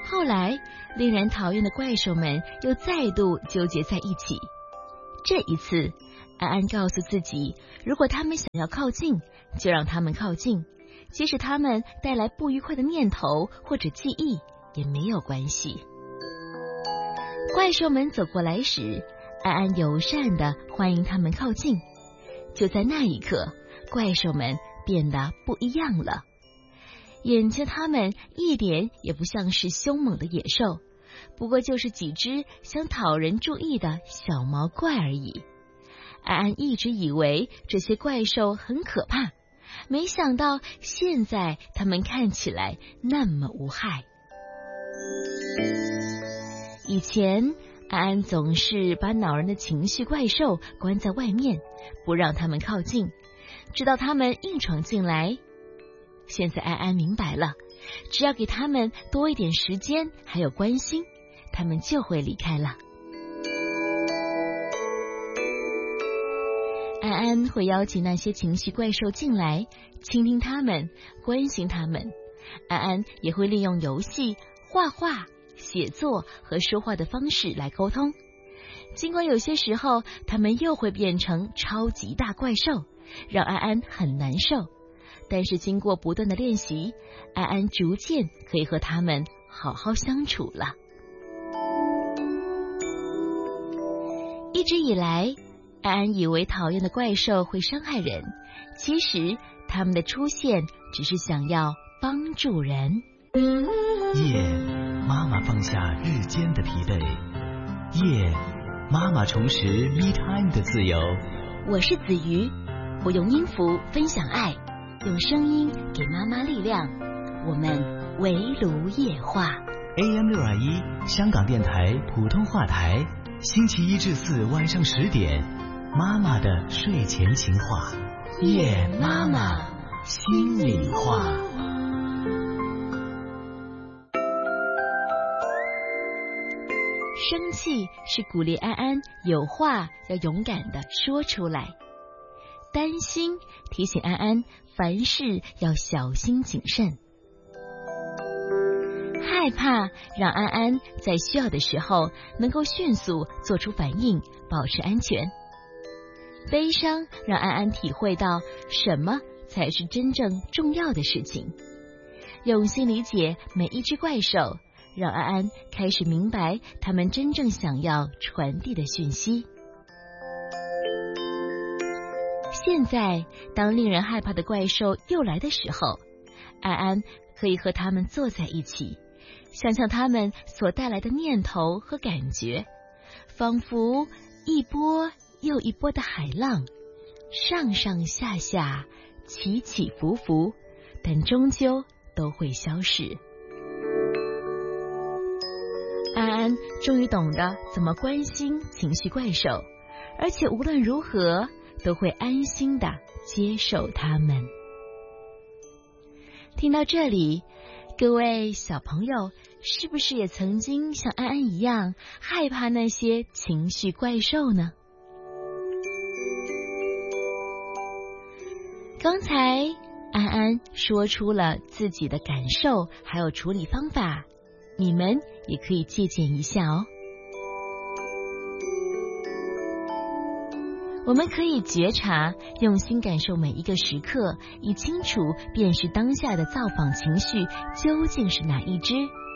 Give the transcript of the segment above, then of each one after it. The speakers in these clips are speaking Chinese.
后来，令人讨厌的怪兽们又再度纠结在一起。这一次，安安告诉自己，如果他们想要靠近，就让他们靠近，即使他们带来不愉快的念头或者记忆，也没有关系。怪兽们走过来时，安安友善地欢迎他们靠近。就在那一刻，怪兽们变得不一样了。眼前他们一点也不像是凶猛的野兽，不过就是几只想讨人注意的小毛怪而已。安安一直以为这些怪兽很可怕，没想到现在它们看起来那么无害。以前安安总是把恼人的情绪怪兽关在外面，不让他们靠近，直到他们硬闯进来。现在安安明白了，只要给他们多一点时间还有关心，他们就会离开了。安安会邀请那些情绪怪兽进来，倾听他们，关心他们。安安也会利用游戏、画画、写作和说话的方式来沟通。尽管有些时候他们又会变成超级大怪兽，让安安很难受，但是经过不断的练习，安安逐渐可以和他们好好相处了。一直以来，安安以为讨厌的怪兽会伤害人，其实他们的出现只是想要帮助人。 夜，妈妈放下日间的疲惫。夜，妈妈重拾 me time 的自由。 我是子瑜，我用音符分享爱，用声音给妈妈力量。我们围炉夜话。 AM621 香港电台普通话台，星期一至四晚上10点，妈妈的睡前情话，夜妈妈心里话。 生气是鼓励安安有话要勇敢地说出来，担心提醒安安凡事要小心谨慎，害怕让安安在需要的时候能够迅速做出反应，保持安全。悲伤让安安体会到什么才是真正重要的事情。用心理解每一只怪兽，让安安开始明白他们真正想要传递的讯息。现在，当令人害怕的怪兽又来的时候，安安可以和他们坐在一起，想象他们所带来的念头和感觉，仿佛一波又一波的海浪，上上下下，起起伏伏，但终究都会消逝。安安终于懂得怎么关心情绪怪兽，而且无论如何都会安心地接受它们。听到这里，各位小朋友是不是也曾经像安安一样害怕那些情绪怪兽呢？刚才安安说出了自己的感受还有处理方法，你们也可以借鉴一下哦。我们可以觉察，用心感受每一个时刻，以清楚辨识当下的造访情绪究竟是哪一只，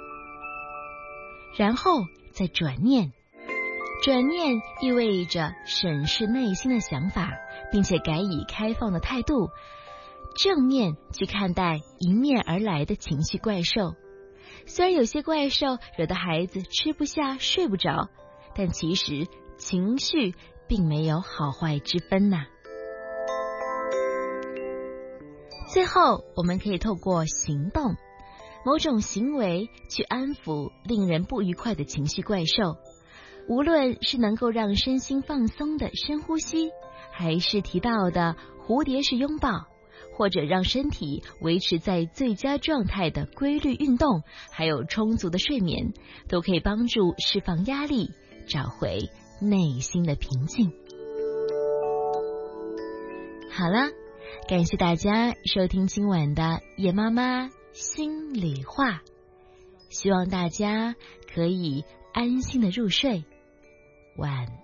然后再转念。转念意味着审视内心的想法，并且改以开放的态度，正面去看待迎面而来的情绪怪兽。虽然有些怪兽惹得孩子吃不下睡不着，但其实情绪并没有好坏之分呐。最后，我们可以透过行动，某种行为去安抚令人不愉快的情绪怪兽。无论是能够让身心放松的深呼吸，还是提到的蝴蝶式拥抱，或者让身体维持在最佳状态的规律运动，还有充足的睡眠，都可以帮助释放压力，找回内心的平静。好了，感谢大家收听今晚的夜妈妈心里话。 希望大家可以安心的入睡，晚安。